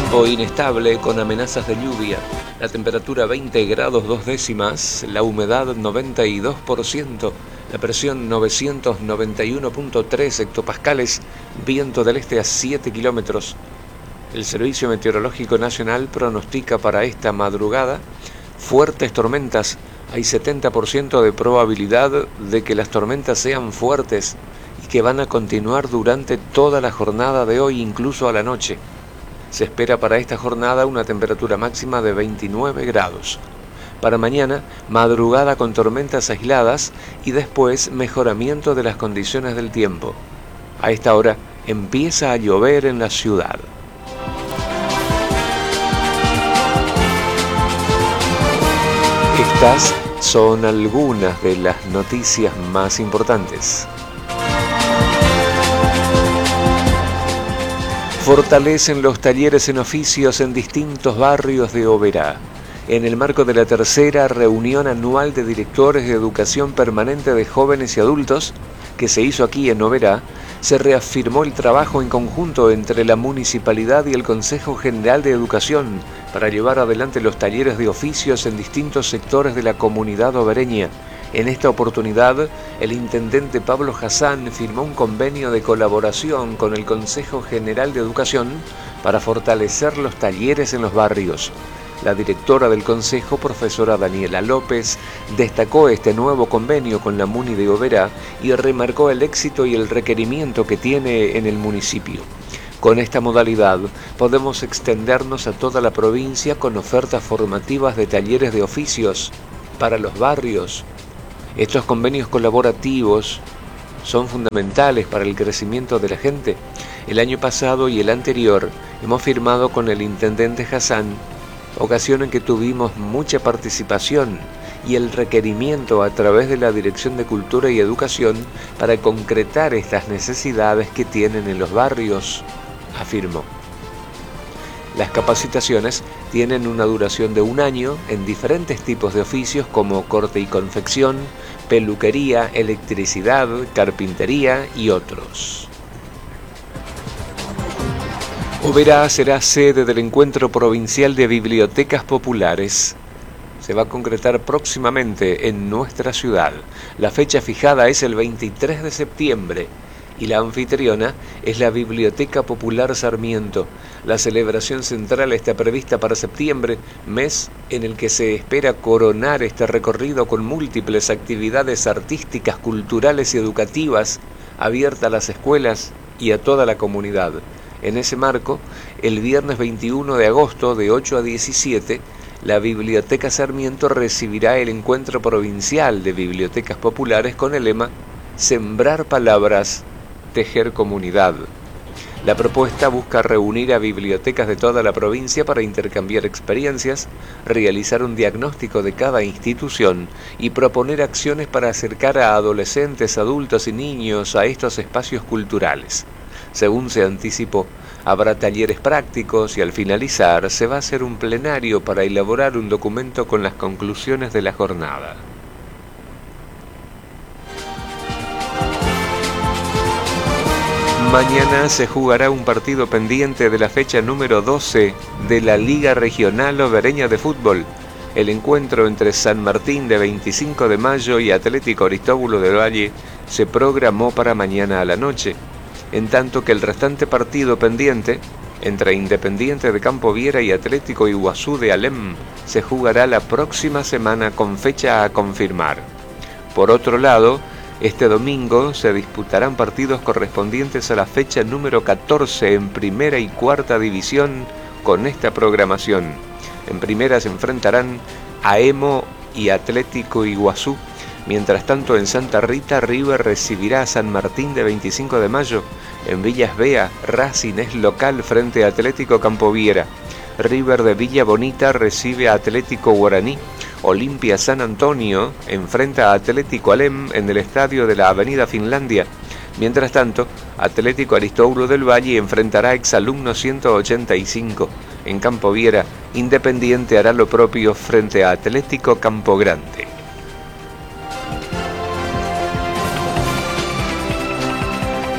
Tiempo inestable con amenazas de lluvia. La temperatura 20 grados 2 décimas, la humedad 92%, la presión 991.3 hectopascales, viento del este a 7 kilómetros. El Servicio Meteorológico Nacional pronostica para esta madrugada fuertes tormentas. Hay 70% de probabilidad de que las tormentas sean fuertes y que van a continuar durante toda la jornada de hoy, incluso a la noche. Se espera para esta jornada una temperatura máxima de 29 grados. Para mañana, madrugada con tormentas aisladas y después mejoramiento de las condiciones del tiempo. A esta hora empieza a llover en la ciudad. Estas son algunas de las noticias más importantes. Fortalecen los talleres en oficios en distintos barrios de Oberá. En el marco de la tercera reunión anual de directores de educación permanente de jóvenes y adultos, que se hizo aquí en Oberá, se reafirmó el trabajo en conjunto entre la Municipalidad y el Consejo General de Educación para llevar adelante los talleres de oficios en distintos sectores de la comunidad obereña. En esta oportunidad, el intendente Pablo Hassan firmó un convenio de colaboración con el Consejo General de Educación para fortalecer los talleres en los barrios. La directora del Consejo, profesora Daniela López, destacó este nuevo convenio con la Muni de Oberá y remarcó el éxito y el requerimiento que tiene en el municipio. Con esta modalidad podemos extendernos a toda la provincia con ofertas formativas de talleres de oficios para los barrios. Estos convenios colaborativos son fundamentales para el crecimiento de la gente. El año pasado y el anterior hemos firmado con el intendente Hassan, ocasión en que tuvimos mucha participación y el requerimiento a través de la Dirección de Cultura y Educación para concretar estas necesidades que tienen en los barrios, afirmó. Las capacitaciones tienen una duración de 1 año en diferentes tipos de oficios como corte y confección, peluquería, electricidad, carpintería y otros. Oberá será sede del Encuentro Provincial de Bibliotecas Populares. Se va a concretar próximamente en nuestra ciudad. La fecha fijada es el 23 de septiembre y la anfitriona es la Biblioteca Popular Sarmiento. La celebración central está prevista para septiembre, mes en el que se espera coronar este recorrido con múltiples actividades artísticas, culturales y educativas abiertas a las escuelas y a toda la comunidad. En ese marco, el viernes 21 de agosto de 8 a 17, la Biblioteca Sarmiento recibirá el Encuentro Provincial de Bibliotecas Populares con el lema Sembrar Palabras, Tejer Comunidad. La propuesta busca reunir a bibliotecas de toda la provincia para intercambiar experiencias, realizar un diagnóstico de cada institución y proponer acciones para acercar a adolescentes, adultos y niños a estos espacios culturales. Según se anticipó, habrá talleres prácticos y al finalizar se va a hacer un plenario para elaborar un documento con las conclusiones de la jornada. Mañana se jugará un partido pendiente de la fecha número 12 de la Liga Regional Obereña de Fútbol. El encuentro entre San Martín de 25 de mayo y Atlético Aristóbulo del Valle se programó para mañana a la noche, en tanto que el restante partido pendiente entre Independiente de Campo Viera y Atlético Iguazú de Alem se jugará la próxima semana con fecha a confirmar. Por otro lado, este domingo se disputarán partidos correspondientes a la fecha número 14 en Primera y Cuarta División con esta programación. En Primera se enfrentarán AEMO y Atlético Iguazú. Mientras tanto, en Santa Rita, River recibirá a San Martín de 25 de mayo. En Villas Bea, Racing es local frente a Atlético Campoviera. River de Villa Bonita recibe a Atlético Guaraní. Olimpia San Antonio enfrenta a Atlético Alem en el estadio de la Avenida Finlandia. Mientras tanto, Atlético Aristóbulo del Valle enfrentará a Exalumno 185. En Campo Viera, Independiente hará lo propio frente a Atlético Campo Grande.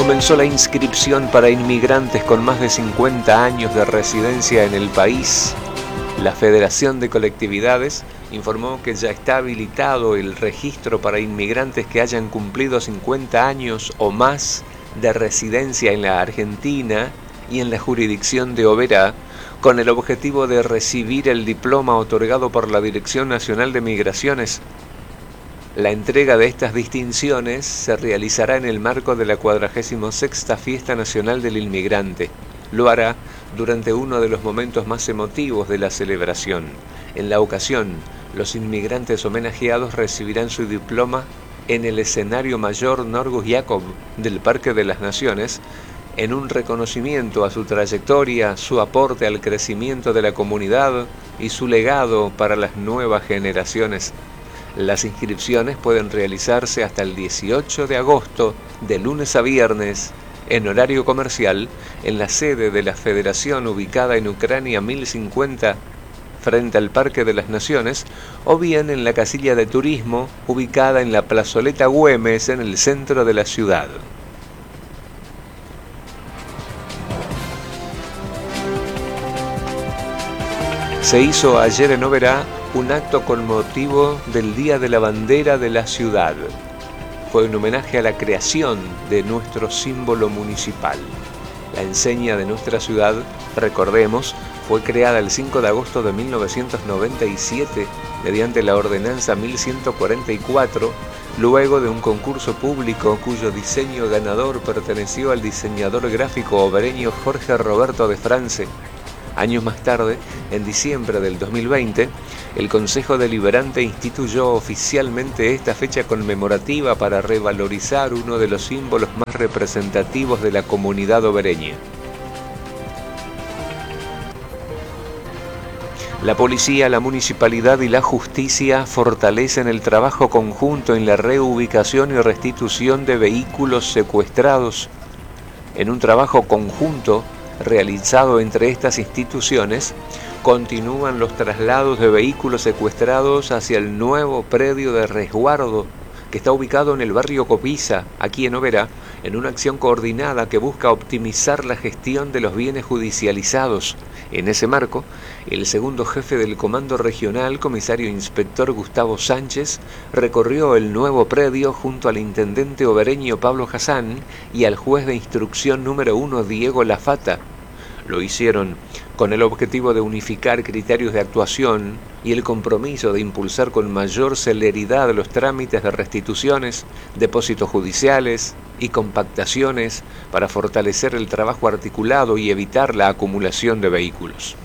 comenzó la inscripción para inmigrantes con más de 50 años de residencia en el país. La Federación de Colectividades informó que ya está habilitado el registro para inmigrantes que hayan cumplido 50 años o más de residencia en la Argentina y en la jurisdicción de Oberá, con el objetivo de recibir el diploma otorgado por la Dirección Nacional de Migraciones. La entrega de estas distinciones se realizará en el marco de la 46ª Fiesta Nacional del Inmigrante. Lo hará durante uno de los momentos más emotivos de la celebración. En la ocasión, los inmigrantes homenajeados recibirán su diploma en el escenario mayor Norgus Jacob del Parque de las Naciones, en un reconocimiento a su trayectoria, su aporte al crecimiento de la comunidad y su legado para las nuevas generaciones. Las inscripciones pueden realizarse hasta el 18 de agosto, de lunes a viernes, en horario comercial, en la sede de la Federación ubicada en Ucrania 1050, frente al Parque de las Naciones, o bien en la casilla de turismo ubicada en la Plazoleta Güemes, en el centro de la ciudad. Se hizo ayer en Oberá un acto con motivo del Día de la Bandera de la ciudad. Fue un homenaje a la creación de nuestro símbolo municipal. La enseña de nuestra ciudad, recordemos, fue creada el 5 de agosto de 1997 mediante la Ordenanza 1144, luego de un concurso público cuyo diseño ganador perteneció al diseñador gráfico obereño Jorge Roberto de France. Años más tarde, en diciembre del 2020, el Consejo Deliberante instituyó oficialmente esta fecha conmemorativa para revalorizar uno de los símbolos más representativos de la comunidad obereña. La policía, la municipalidad y la justicia fortalecen el trabajo conjunto en la reubicación y restitución de vehículos secuestrados. En un trabajo conjunto realizado entre estas instituciones, continúan los traslados de vehículos secuestrados hacia el nuevo predio de resguardo que está ubicado en el barrio Copisa, aquí en Oberá, en una acción coordinada que busca optimizar la gestión de los bienes judicializados. En ese marco, el segundo jefe del Comando Regional, comisario inspector Gustavo Sánchez, recorrió el nuevo predio junto al intendente obereño Pablo Hassan y al juez de instrucción número 1 Diego Lafata. Lo hicieron con el objetivo de unificar criterios de actuación y el compromiso de impulsar con mayor celeridad los trámites de restituciones, depósitos judiciales y compactaciones para fortalecer el trabajo articulado y evitar la acumulación de vehículos.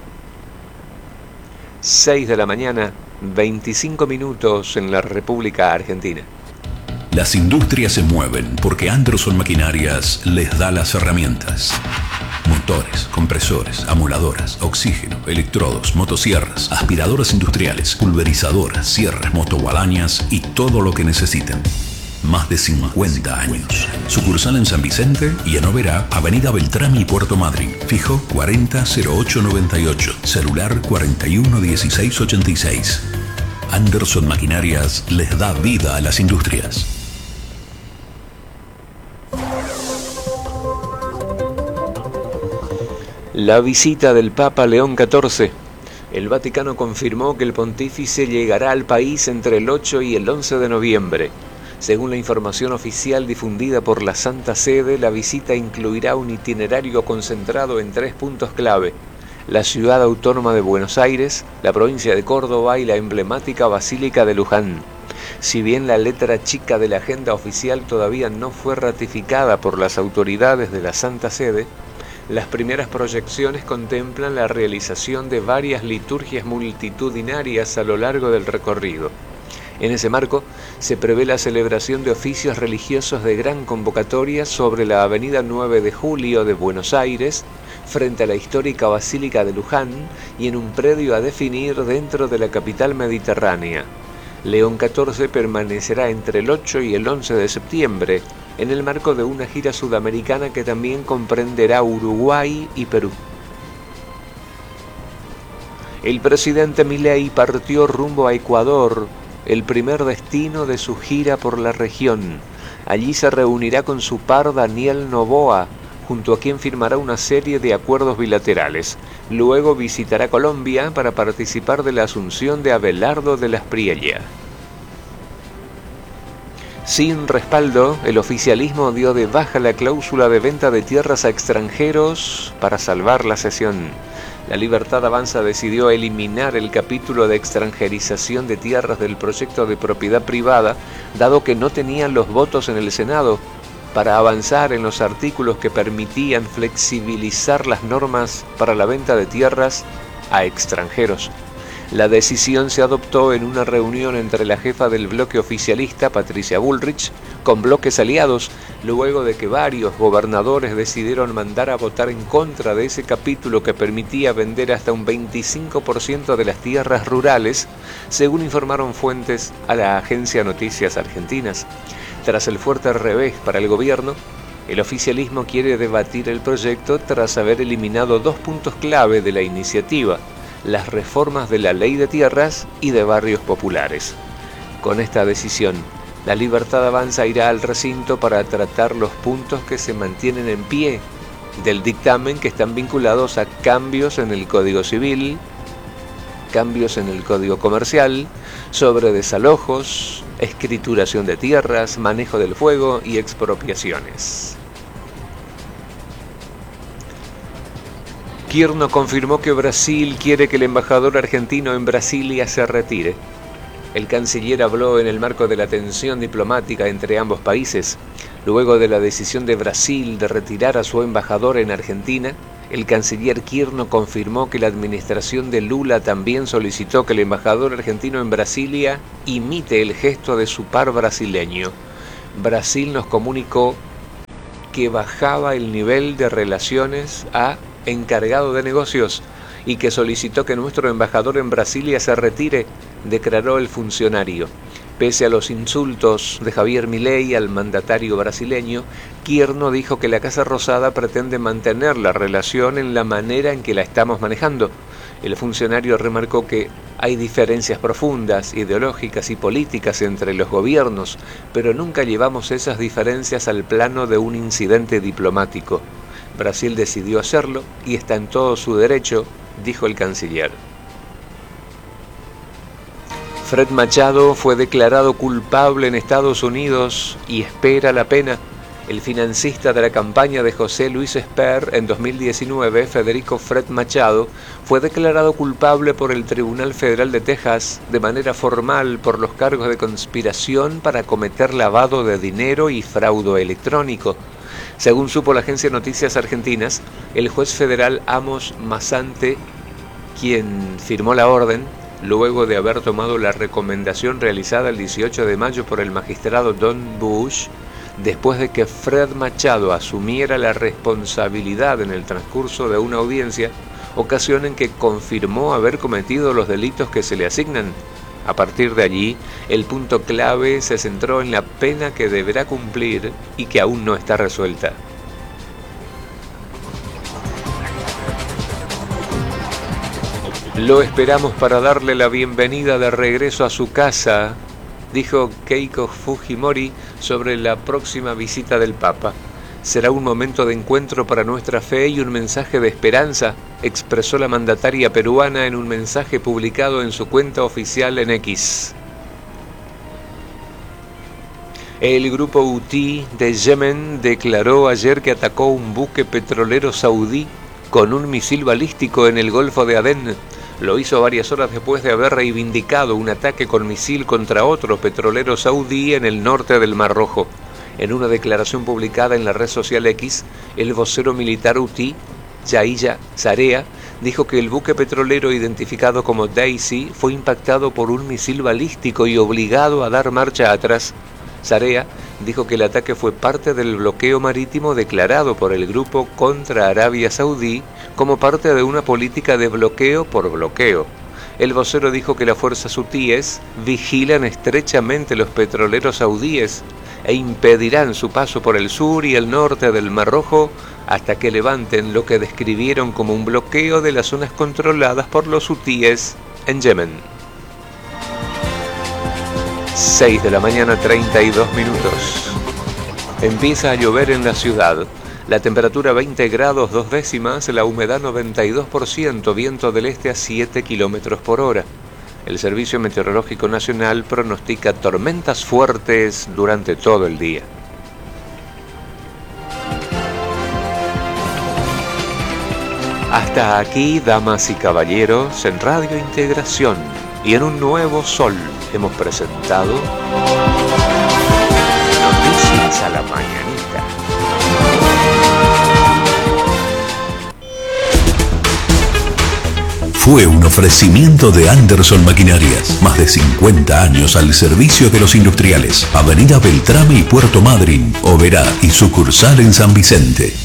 6 de la mañana, 25 minutos en la República Argentina. Las industrias se mueven porque Anderson Maquinarias les da las herramientas. Motores, compresores, amoladoras, oxígeno, electrodos, motosierras, aspiradoras industriales, pulverizadoras, sierras, motoguadañas y todo lo que necesiten. Más de 50 años. Sucursal en San Vicente y en Oberá, Avenida Beltrami y Puerto Madryn. Fijo 400898. Celular 411686. Anderson Maquinarias les da vida a las industrias. La visita del Papa León XIV. El Vaticano confirmó que el pontífice llegará al país entre el 8 y el 11 de noviembre. Según la información oficial difundida por la Santa Sede, la visita incluirá un itinerario concentrado en 3 puntos clave: la ciudad autónoma de Buenos Aires, la provincia de Córdoba y la emblemática Basílica de Luján. Si bien la letra chica de la agenda oficial todavía no fue ratificada por las autoridades de la Santa Sede, las primeras proyecciones contemplan la realización de varias liturgias multitudinarias a lo largo del recorrido. En ese marco, se prevé la celebración de oficios religiosos de gran convocatoria sobre la avenida 9 de Julio de Buenos Aires, frente a la histórica Basílica de Luján y en un predio a definir dentro de la capital mediterránea. León XIV permanecerá entre el 8 y el 11 de septiembre, en el marco de una gira sudamericana que también comprenderá Uruguay y Perú. El presidente Milei partió rumbo a Ecuador, el primer destino de su gira por la región. Allí se reunirá con su par Daniel Noboa, junto a quien firmará una serie de acuerdos bilaterales. Luego visitará Colombia para participar de la asunción de Abelardo de la Espriella. Sin respaldo, el oficialismo dio de baja la cláusula de venta de tierras a extranjeros para salvar la sesión. La Libertad Avanza decidió eliminar el capítulo de extranjerización de tierras del proyecto de propiedad privada, dado que no tenían los votos en el Senado, para avanzar en los artículos que permitían flexibilizar las normas para la venta de tierras a extranjeros. La decisión se adoptó en una reunión entre la jefa del bloque oficialista, Patricia Bullrich, con bloques aliados, luego de que varios gobernadores decidieron mandar a votar en contra de ese capítulo que permitía vender hasta un 25% de las tierras rurales, según informaron fuentes a la agencia Noticias Argentinas. Tras el fuerte revés para el gobierno, el oficialismo quiere debatir el proyecto tras haber eliminado dos puntos clave de la iniciativa: las reformas de la ley de tierras y de barrios populares. Con esta decisión, la Libertad Avanza irá al recinto para tratar los puntos que se mantienen en pie del dictamen, que están vinculados a cambios en el Código Civil, cambios en el Código Comercial, sobre desalojos, escrituración de tierras, manejo del fuego y expropiaciones. Kirchner confirmó que Brasil quiere que el embajador argentino en Brasilia se retire. El canciller habló en el marco de la tensión diplomática entre ambos países. Luego de la decisión de Brasil de retirar a su embajador en Argentina, el canciller Kirchner confirmó que la administración de Lula también solicitó que el embajador argentino en Brasilia imite el gesto de su par brasileño. Brasil nos comunicó que bajaba el nivel de relaciones a encargado de negocios y que solicitó que nuestro embajador en Brasilia se retire, declaró el funcionario. Pese a los insultos de Javier Milei al mandatario brasileño, Kirchner dijo que la Casa Rosada pretende mantener la relación en la manera en que la estamos manejando. El funcionario remarcó que hay diferencias profundas, ideológicas y políticas entre los gobiernos, pero nunca llevamos esas diferencias al plano de un incidente diplomático. Brasil decidió hacerlo y está en todo su derecho, dijo el canciller. Fred Machado fue declarado culpable en Estados Unidos y espera la pena. El financista de la campaña de José Luis Esper en 2019, Federico Fred Machado, fue declarado culpable por el Tribunal Federal de Texas de manera formal por los cargos de conspiración para cometer lavado de dinero y fraude electrónico. Según supo la agencia Noticias Argentinas, el juez federal Amos Mazante, quien firmó la orden, luego de haber tomado la recomendación realizada el 18 de mayo por el magistrado Don Bush, después de que Fred Machado asumiera la responsabilidad en el transcurso de una audiencia, ocasión en que confirmó haber cometido los delitos que se le asignan. A partir de allí, el punto clave se centró en la pena que deberá cumplir y que aún no está resuelta. Lo esperamos para darle la bienvenida de regreso a su casa, dijo Keiko Fujimori sobre la próxima visita del Papa. Será un momento de encuentro para nuestra fe y un mensaje de esperanza, expresó la mandataria peruana en un mensaje publicado en su cuenta oficial en X. El grupo Houthi de Yemen declaró ayer que atacó un buque petrolero saudí con un misil balístico en el Golfo de Adén. Lo hizo varias horas después de haber reivindicado un ataque con misil contra otro petrolero saudí en el norte del Mar Rojo. En una declaración publicada en la red social X, el vocero militar houthi, Yahya Zarea, dijo que el buque petrolero identificado como Daisy fue impactado por un misil balístico y obligado a dar marcha atrás. Zarea dijo que el ataque fue parte del bloqueo marítimo declarado por el grupo contra Arabia Saudí como parte de una política de bloqueo por bloqueo. El vocero dijo que las fuerzas hutíes vigilan estrechamente los petroleros saudíes e impedirán su paso por el sur y el norte del Mar Rojo hasta que levanten lo que describieron como un bloqueo de las zonas controladas por los hutíes en Yemen. 6 de la mañana, 32 minutos. Empieza a llover en la ciudad. La temperatura 20 grados 2 décimas, la humedad 92%, viento del este a 7 kilómetros por hora. El Servicio Meteorológico Nacional pronostica tormentas fuertes durante todo el día. Hasta aquí, damas y caballeros, en Radio Integración y en un nuevo sol hemos presentado Noticias a la Mañanita. Fue un ofrecimiento de Anderson Maquinarias. Más de 50 años al servicio de los industriales. Avenida Beltrame y Puerto Madryn, Oberá y sucursal en San Vicente.